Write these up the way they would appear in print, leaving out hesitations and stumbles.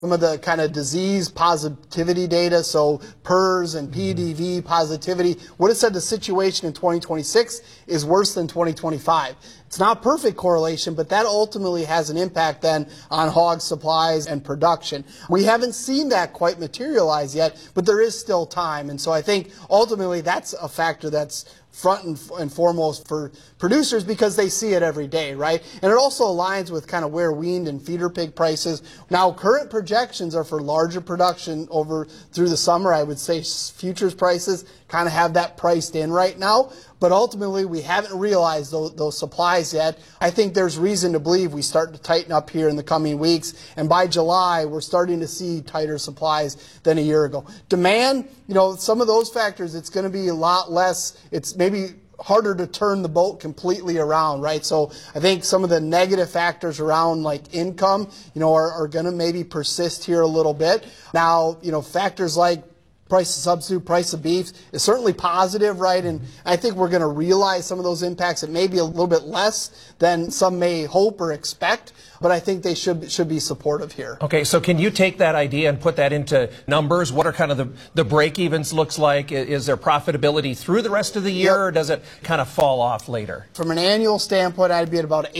some of the kind of disease positivity data, so PERS and PDV positivity, would have said the situation in 2026 is worse than 2025. It's not perfect correlation, but that ultimately has an impact then on hog supplies and production. We haven't seen that quite materialize yet, but there is still time. And so I think ultimately that's a factor that's front and foremost for producers because they see it every day, right? And it also aligns with kind of where weaned and feeder pig prices. Now, current projections are for larger production over through the summer. I would say futures prices kind of have that priced in right now. But ultimately, we haven't realized those supplies yet. I think there's reason to believe we start to tighten up here in the coming weeks. And by July, we're starting to see tighter supplies than a year ago. Demand, some of those factors, it's going to be a lot less. It's maybe harder to turn the boat completely around, right? So I think some of the negative factors around like income, are going to maybe persist here a little bit. Now, factors like price of substitute, price of beef is certainly positive, right? And I think we're going to realize some of those impacts. It may be a little bit less than some may hope or expect, but I think they should be supportive here. Okay, so can you take that idea and put that into numbers? What are kind of the break-evens looks like? Is there profitability through the rest of the year, or does it kind of fall off later? From an annual standpoint, I'd be at about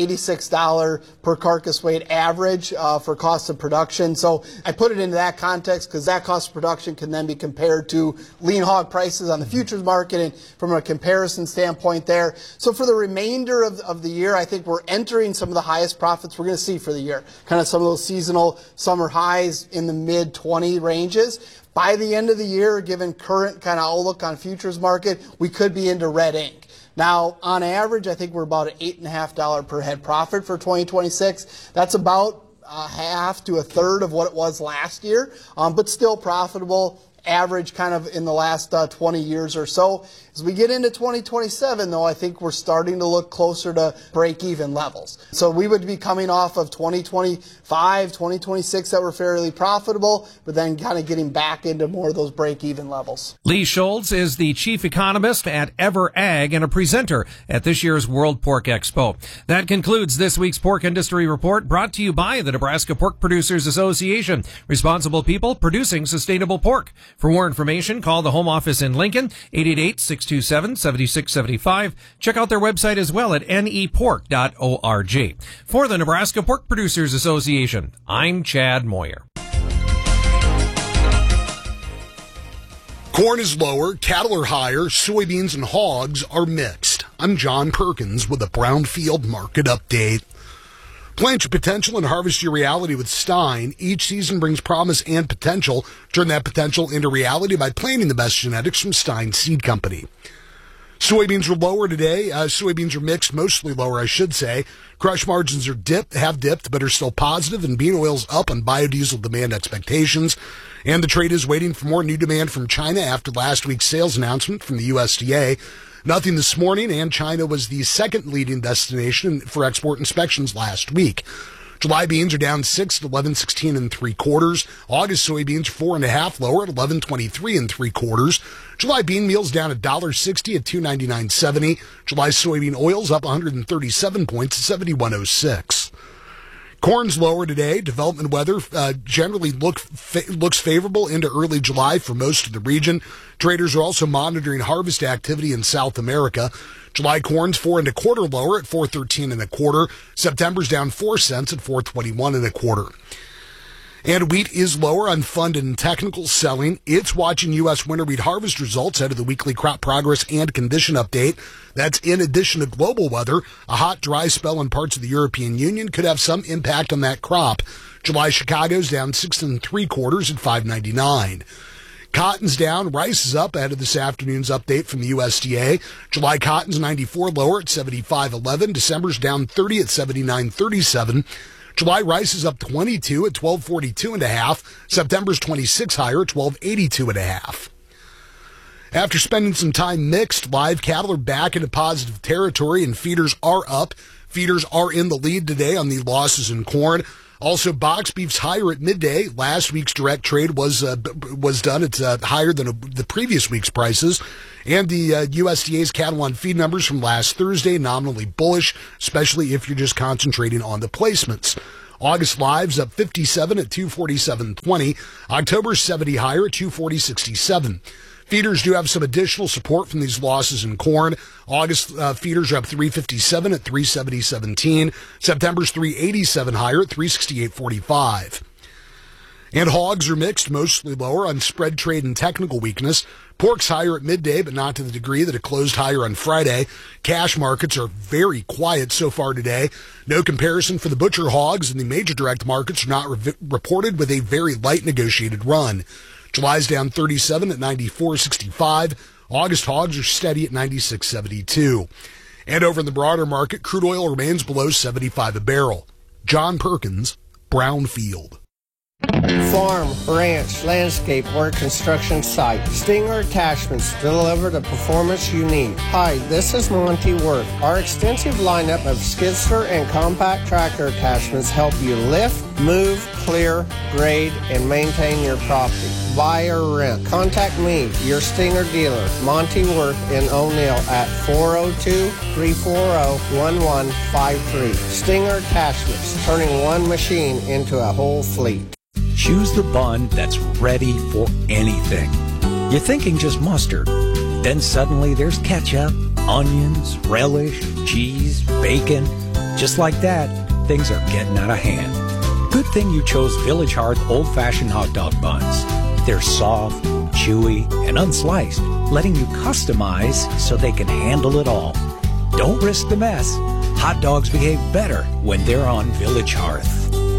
$86 per carcass weight average for cost of production. So I put it into that context because that cost of production can then be compared to lean hog prices on the futures market and from a comparison standpoint there. So for the remainder of the year, I think we're entering some of the highest profits we're going to see for the year. Kind of some of those seasonal summer highs in the mid 20 ranges. By the end of the year, given current kind of outlook on futures market, we could be into red ink. Now, on average, I think we're about an $8.50 per head profit for 2026. That's about half to a third of what it was last year, but still profitable. Average kind of in the last 20 years or so. As we get into 2027, though, I think we're starting to look closer to break-even levels. So we would be coming off of 2025, 2026 that were fairly profitable, but then kind of getting back into more of those break-even levels. Lee Schultz is the chief economist at EverAg and a presenter at this year's World Pork Expo. That concludes this week's Pork Industry Report, brought to you by the Nebraska Pork Producers Association, responsible people producing sustainable pork. For more information, call the home office in Lincoln, 888-627-7675. Check out their website as well at nepork.org. For the Nebraska Pork Producers Association, I'm Chad Moyer. Corn is lower, cattle are higher, soybeans and hogs are mixed. I'm John Perkins with a Brownfield Market Update. Plant your potential and harvest your reality with Stein. Each season brings promise and potential. Turn that potential into reality by planting the best genetics from Stein Seed Company. Soybeans are lower today. Soybeans are mixed, mostly lower, I should say. Crush margins are have dipped, but are still positive, and bean oil's up on biodiesel demand expectations. And the trade is waiting for more new demand from China after last week's sales announcement from the USDA. Nothing this morning, and China was the second leading destination for export inspections last week. July beans are down 6 at 11.16 3/4. August soybeans 4.5 lower at 11.23 3/4. July bean meal's down $1.60 at 299.70. July soybean oil's up 137 points at 71.06. Corn's lower today. Development weather generally looks favorable into early July for most of the region. Traders are also monitoring harvest activity in South America. July corn's 4 1/4 lower at 4.13 1/4. September's down 4 cents at 4.21 1/4. And wheat is lower on funded and technical selling. It's watching U.S. winter wheat harvest results out of the weekly crop progress and condition update. That's in addition to global weather. A hot, dry spell in parts of the European Union could have some impact on that crop. July Chicago's down 6 3/4 at 5.99. Cotton's down. Rice is up ahead of this afternoon's update from the USDA. July cotton's 94 lower at 75.11. December's down 30 at 79.37. July rice is up 22 at 12.42.5. September's 26 higher at 12.82.5. After spending some time mixed, live cattle are back into positive territory and feeders are up. Feeders are in the lead today on the losses in corn. Also, box beef's higher at midday. Last week's direct trade was done. It's higher than the previous week's prices. And the USDA's cattle on feed numbers from last Thursday, nominally bullish, especially if you're just concentrating on the placements. August lives up 57 at 247.20. October 70 higher at 240.67. Feeders do have some additional support from these losses in corn. August feeders are up 357 at 370.17. September's 387 higher at 368.45. And hogs are mixed, mostly lower on spread trade and technical weakness. Pork's higher at midday, but not to the degree that it closed higher on Friday. Cash markets are very quiet so far today. No comparison for the butcher hogs, and the major direct markets are not reported with a very light negotiated run. July's down 37 at 94.65. August hogs are steady at 96.72. And over in the broader market, crude oil remains below 75 a barrel. John Perkins, Brownfield. Farm, ranch, landscape, or construction site. Stinger Attachments deliver the performance you need. Hi, this is Monty Worth. Our extensive lineup of skidster and compact tractor attachments help you lift, move, clear, grade, and maintain your property. Buy or rent. Contact me, your Stinger dealer, Monty Worth in O'Neill at 402-340-1153. Stinger Attachments, turning one machine into a whole fleet. Choose the bun that's ready for anything. You're thinking just mustard. Then suddenly there's ketchup, onions, relish, cheese, bacon. Just like that, things are getting out of hand. Good thing you chose Village Hearth old-fashioned hot dog buns. They're soft, chewy, and unsliced, letting you customize so they can handle it all. Don't risk the mess. Hot dogs behave better when they're on Village Hearth.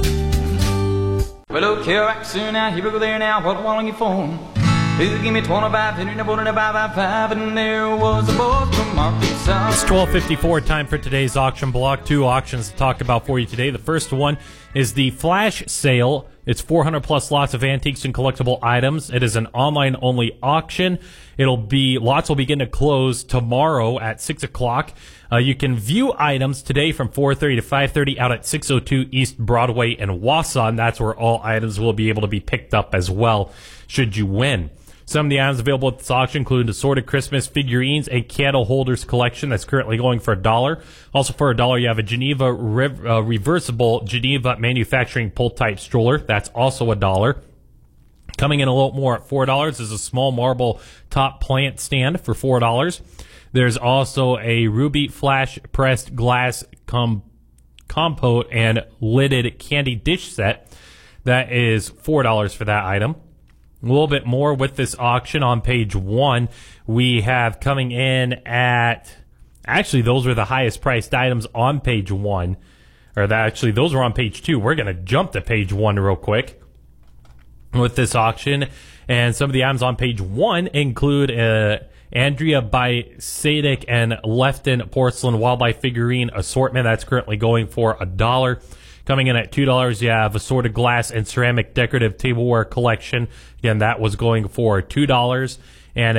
Well, look here, back soon now, here we go there now, what on your phone? Please give me 25, 50, 5, and there was a boy from Arkansas. It's 12:54, time for today's auction block. Two auctions to talk about for you today. The first one is the flash sale. It's 400 plus lots of antiques and collectible items. It is an online only auction. Lots will begin to close tomorrow at 6 o'clock. You can view items today from 4:30 to 5:30 out at 602 East Broadway in Wausau, and that's where all items will be able to be picked up as well, should you win. Some of the items available at this auction include assorted Christmas figurines, a candle holders collection that's currently going for $1. Also for $1, you have a Geneva reversible Geneva manufacturing pull-type stroller. That's also $1. Coming in a little more at $4 is a small marble top plant stand for $4. There's also a ruby flash pressed glass compote and lidded candy dish set. That is $4 for that item. A little bit more with this auction on page 1. We have coming in at, actually those were the highest priced items on page 1. Those were on page 2. We're going to jump to page 1 real quick with this auction. And some of the items on page 1 include Andrea by Sadek and Lefton porcelain wildlife figurine assortment. That's currently going for $1. Coming in at $2, you have assorted glass and ceramic decorative tableware collection. Again, that was going for $2. And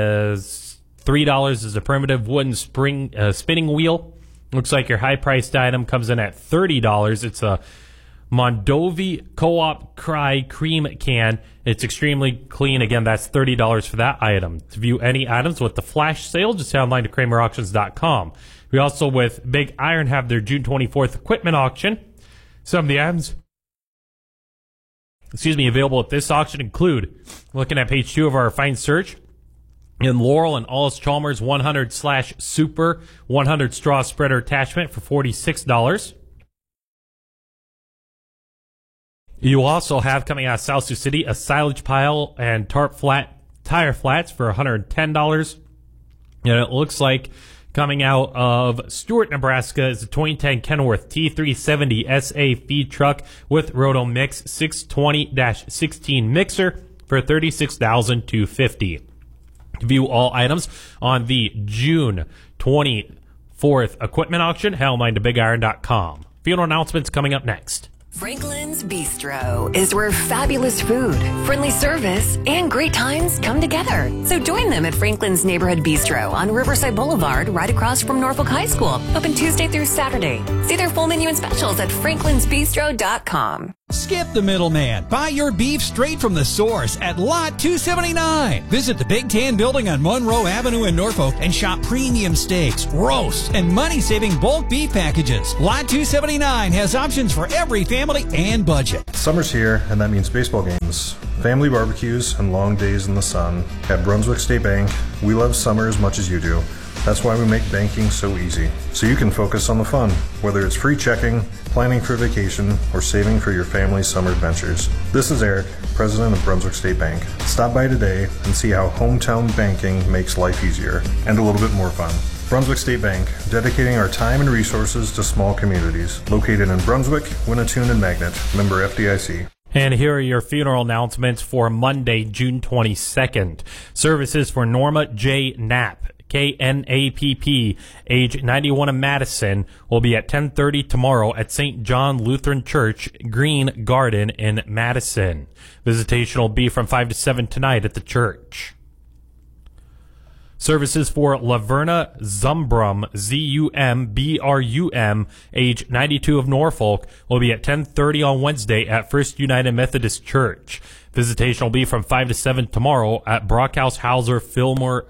$3 is a primitive wooden spinning wheel. Looks like your high-priced item comes in at $30. It's a Mondovi Co-op Cry cream can. It's extremely clean. Again, that's $30 for that item. To view any items with the flash sale, just head online to KramerAuctions.com. We also, with Big Iron, have their June 24th equipment auction. Some of the items, available at this auction include, looking at page 2 of our Find Search, in Laurel and Allis-Chalmers 100/Super 100 straw spreader attachment for $46. You also have, coming out of South Sioux City, a silage pile and tire flats for $110. And it looks like coming out of Stewart, Nebraska, is a 2010 Kenworth T370 SA feed truck with Roto Mix 620-16 mixer for $36,250. To view all items on the June 24th equipment auction, head online to BigIron.com. Field announcements coming up next. Franklin's Bistro is where fabulous food, friendly service, and great times come together. So join them at Franklin's Neighborhood Bistro on Riverside Boulevard, right across from Norfolk High School. Open Tuesday through Saturday. See their full menu and specials at franklinsbistro.com. Skip the middleman. Buy your beef straight from the source at Lot 279. Visit the Big Tan building on Monroe Avenue in Norfolk and shop premium steaks, roasts, and money-saving bulk beef packages. Lot 279 has options for every family and budget. Summer's here, and that means baseball games, family barbecues, and long days in the sun. At Brunswick State Bank, we love summer as much as you do. That's why we make banking so easy, so you can focus on the fun, whether it's free checking, planning for vacation, or saving for your family's summer adventures. This is Eric, president of Brunswick State Bank. Stop by today and see how hometown banking makes life easier and a little bit more fun. Brunswick State Bank, dedicating our time and resources to small communities. Located in Brunswick, Winnetoon, and Magnet. Member FDIC. And here are your funeral announcements for Monday, June 22nd. Services for Norma J. Knapp, Knapp, age 91 of Madison, will be at 10:30 tomorrow at St. John Lutheran Church, Green Garden in Madison. Visitation will be from 5 to 7 tonight at the church. Services for Laverna Zumbrum, Zumbrum, age 92 of Norfolk, will be at 10:30 on Wednesday at First United Methodist Church. Visitation will be from 5 to 7 tomorrow at Brockhouse Hauser Filmer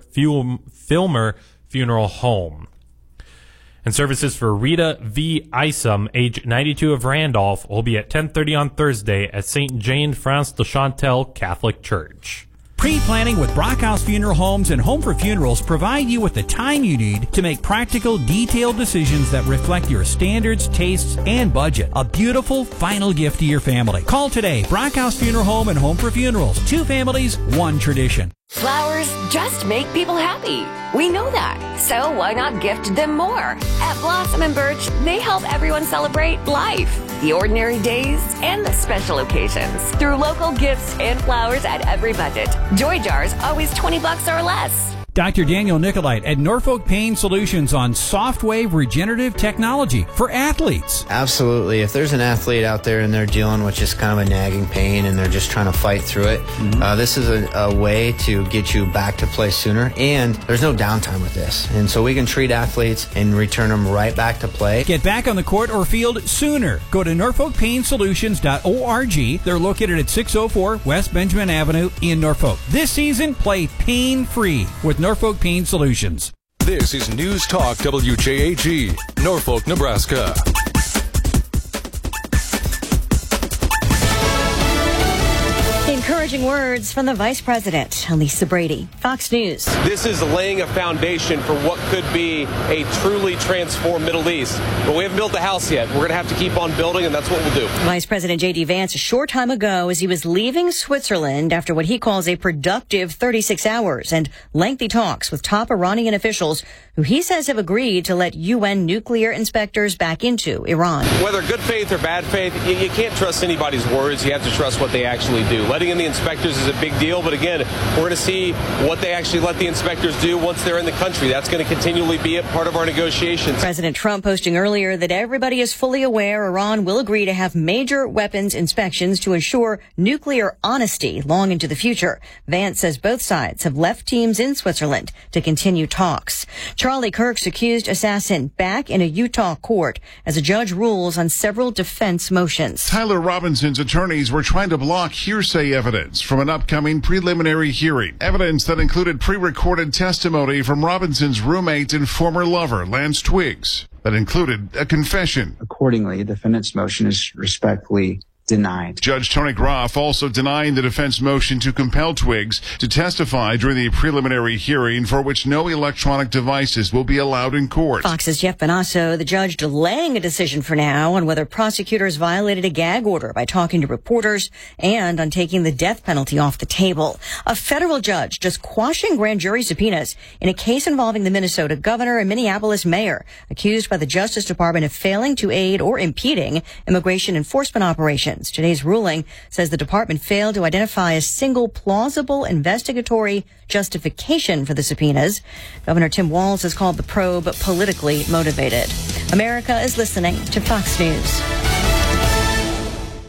Funeral Home. And services for Rita V. Isom, age 92 of Randolph, will be at 10:30 on Thursday at St. Jane France de Chantal Catholic Church. Pre-planning with Brockhouse Funeral Homes and Home for Funerals provide you with the time you need to make practical, detailed decisions that reflect your standards, tastes, and budget. A beautiful final gift to your family. Call today. Brockhouse Funeral Home and Home for Funerals. 2 families, 1 tradition. Flowers just make people happy. We know that. So why not gift them more? At Blossom and Birch, they help everyone celebrate life, the ordinary days, and the special occasions through local gifts and flowers at every budget. Joy jars, always $20 or less. Dr. Daniel Nicolite at Norfolk Pain Solutions on soft wave regenerative technology for athletes. Absolutely. If there's an athlete out there and they're dealing with just kind of a nagging pain and they're just trying to fight through it, this is a way to get you back to play sooner. And there's no downtime with this. And so we can treat athletes and return them right back to play. Get back on the court or field sooner. Go to NorfolkPainSolutions.org. They're located at 604 West Benjamin Avenue in Norfolk. This season, play pain-free with Norfolk Pain Solutions. This is News Talk WJAG, Norfolk, Nebraska. Encouraging words from the Vice President, Lisa Brady, Fox News. This is laying a foundation for what could be a truly transformed Middle East. But we haven't built the house yet. We're going to have to keep on building, and that's what we'll do. Vice President J.D. Vance a short time ago as he was leaving Switzerland after what he calls a productive 36 hours and lengthy talks with top Iranian officials who he says have agreed to let UN nuclear inspectors back into Iran. Whether good faith or bad faith, you can't trust anybody's words. You have to trust what they actually do. Letting in the inspectors is a big deal, but again, we're going to see what they actually let the inspectors do once they're in the country. That's going to continually be a part of our negotiations. President Trump posting earlier that everybody is fully aware Iran will agree to have major weapons inspections to ensure nuclear honesty long into the future. Vance says both sides have left teams in Switzerland to continue talks. Charlie Kirk's accused assassin back in a Utah court as a judge rules on several defense motions. Tyler Robinson's attorneys were trying to block hearsay evidence from an upcoming preliminary hearing. Evidence that included pre-recorded testimony from Robinson's roommate and former lover, Lance Twiggs, that included a confession. Accordingly, the defendant's motion is respectfully denied. Judge Tony Groff also denying the defense motion to compel Twiggs to testify during the preliminary hearing for which no electronic devices will be allowed in court. Fox's Jeff Bonasso, the judge delaying a decision for now on whether prosecutors violated a gag order by talking to reporters and on taking the death penalty off the table. A federal judge just quashing grand jury subpoenas in a case involving the Minnesota governor and Minneapolis mayor, accused by the Justice Department of failing to aid or impeding immigration enforcement operations. Today's ruling says the department failed to identify a single plausible investigatory justification for the subpoenas. Governor Tim Walz has called the probe politically motivated. America is listening to Fox News.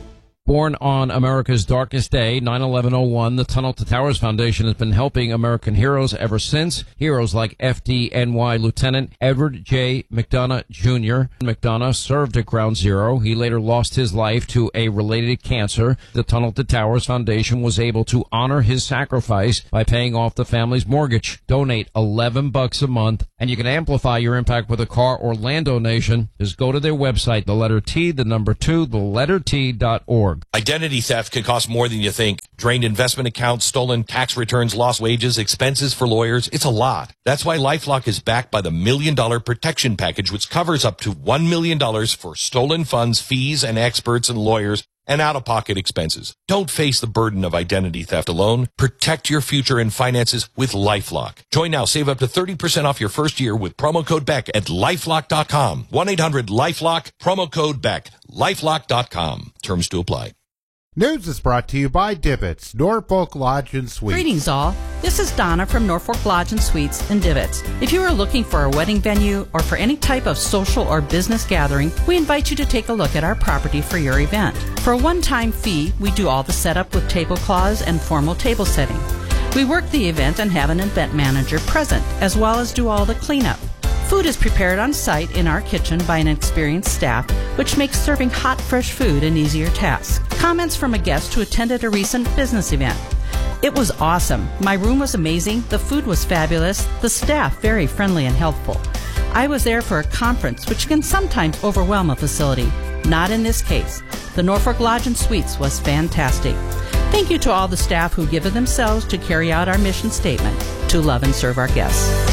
Born on America's darkest day, 9/11/01, the Tunnel to Towers Foundation has been helping American heroes ever since. Heroes like FDNY Lieutenant Edward J. McDonough Jr. McDonough served at Ground Zero. He later lost his life to a related cancer. The Tunnel to Towers Foundation was able to honor his sacrifice by paying off the family's mortgage. Donate $11 a month, and you can amplify your impact with a car or land donation. Just go to their website, the letter T, the number 2, the letter T.org. Identity theft can cost more than you think. Drained investment accounts, stolen tax returns, lost wages, expenses for lawyers. It's a lot. That's why LifeLock is backed by the $1 Million Protection Package, which covers up to $1 million for stolen funds, fees, and experts and lawyers, and out-of-pocket expenses. Don't face the burden of identity theft alone. Protect your future and finances with LifeLock. Join now. Save up to 30% off your first year with promo code BECK at LifeLock.com. 1-800-LifeLock, promo code BECK. LifeLock.com. Terms to apply. News is brought to you by Divots, Norfolk Lodge and Suites. Greetings all. This is Donna from Norfolk Lodge and Suites in Divots. If you are looking for a wedding venue or for any type of social or business gathering, we invite you to take a look at our property for your event. For a one-time fee, we do all the setup with tablecloths and formal table setting. We work the event and have an event manager present, as well as do all the cleanup. Food is prepared on site in our kitchen by an experienced staff, which makes serving hot, fresh food an easier task. Comments from a guest who attended a recent business event. It was awesome. My room was amazing. The food was fabulous. The staff very friendly and helpful. I was there for a conference, which can sometimes overwhelm a facility. Not in this case. The Norfolk Lodge and Suites was fantastic. Thank you to all the staff who give of themselves to carry out our mission statement, to love and serve our guests.